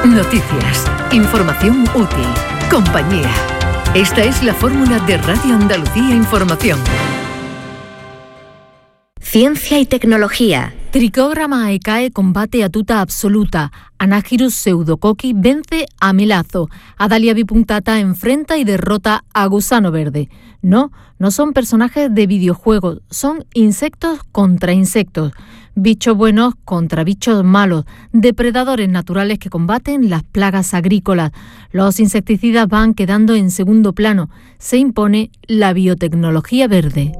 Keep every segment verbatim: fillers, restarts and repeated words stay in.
Noticias, información útil, compañía. Esta es la fórmula de Radio Andalucía Información. Ciencia y tecnología. Trichogramma aecae combate a tuta absoluta. Anagyrus pseudococci vence a Melazo. Adalia bipunctata enfrenta y derrota a Gusano Verde. No, no son personajes de videojuegos, son insectos contra insectos. Bichos buenos contra bichos malos, depredadores naturales que combaten las plagas agrícolas. Los insecticidas van quedando en segundo plano. Se impone la biotecnología verde.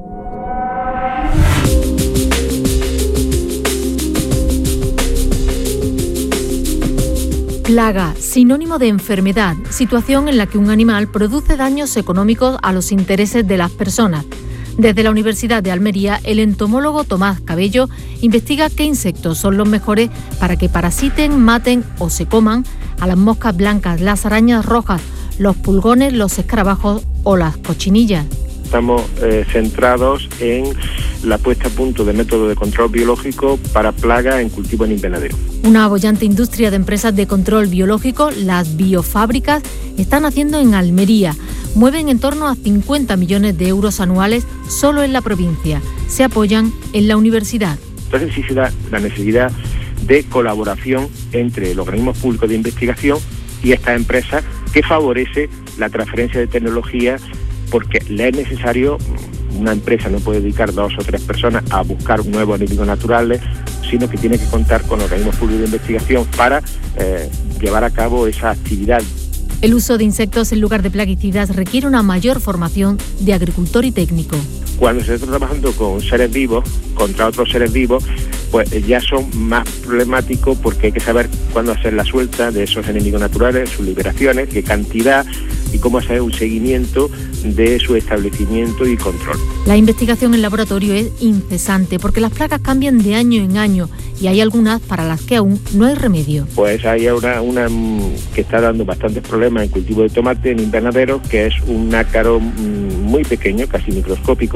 Plaga, sinónimo de enfermedad, situación en la que un animal produce daños económicos a los intereses de las personas. Desde la Universidad de Almería, el entomólogo Tomás Cabello investiga qué insectos son los mejores para que parasiten, maten o se coman a las moscas blancas, las arañas rojas, los pulgones, los escarabajos o las cochinillas. Estamos eh, centrados en la puesta a punto de métodos de control biológico para plagas en cultivo en invernadero. Una boyante industria de empresas de control biológico, las biofábricas, están haciendo en Almería. Mueven en torno a cincuenta millones de euros anuales solo en la provincia. Se apoyan en la universidad. Entonces sí se da la necesidad de colaboración entre los organismos públicos de investigación y estas empresas que favorece la transferencia de tecnología, porque le es necesario, una empresa no puede dedicar dos o tres personas a buscar nuevos enemigos naturales, sino que tiene que contar con organismos públicos de investigación para eh, llevar a cabo esa actividad. El uso de insectos en lugar de plaguicidas requiere una mayor formación de agricultor y técnico. Cuando se está trabajando con seres vivos, contra otros seres vivos, pues ya son más problemáticos porque hay que saber cuándo hacer la suelta de esos enemigos naturales, sus liberaciones, qué cantidad y cómo hacer un seguimiento de su establecimiento y control. La investigación en laboratorio es incesante porque las plagas cambian de año en año y hay algunas para las que aún no hay remedio. Pues hay una, una que está dando bastantes problemas en cultivo de tomate en invernaderos, que es un ácaro muy pequeño, casi microscópico.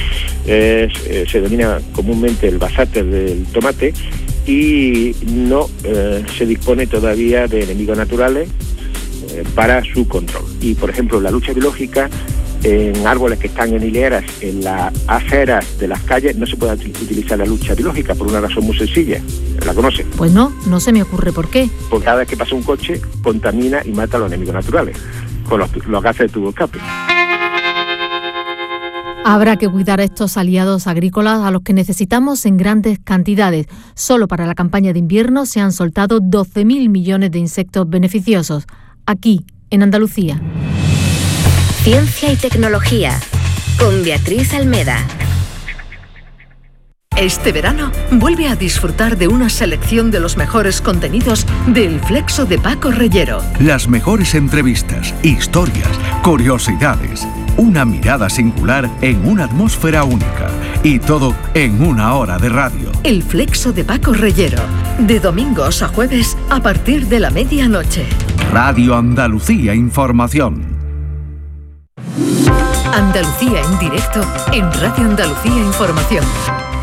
Es, eh, se denomina comúnmente el basáter del tomate y no eh, se dispone todavía de enemigos naturales eh, para su control. Y por ejemplo, la lucha biológica en árboles que están en hileras en las aceras de las calles no se puede utilizar la lucha biológica por una razón muy sencilla. ¿La conoce? Pues no, no se me ocurre por qué. Porque cada vez que pasa un coche contamina y mata a los enemigos naturales con los, los gases de tubo escape. Habrá que cuidar a estos aliados agrícolas a los que necesitamos en grandes cantidades. Solo para la campaña de invierno se han soltado doce mil millones de insectos beneficiosos, aquí, en Andalucía. Ciencia y tecnología, con Beatriz Almeda. Este verano, vuelve a disfrutar de una selección de los mejores contenidos del Flexo de Paco Reyero. Las mejores entrevistas, historias, curiosidades, una mirada singular en una atmósfera única y todo en una hora de radio. El Flexo de Paco Reyero, de domingos a jueves a partir de la medianoche. Radio Andalucía Información. Andalucía en directo en Radio Andalucía Información.